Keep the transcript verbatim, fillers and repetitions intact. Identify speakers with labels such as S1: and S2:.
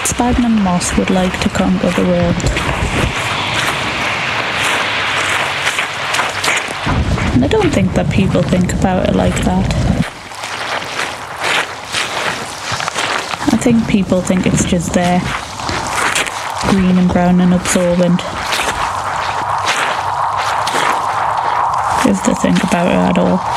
S1: sphagnum moss would like to conquer the world. And I don't think that people think about it like that. I think people think it's just there, green and brown and absorbent. Is to think about it at all.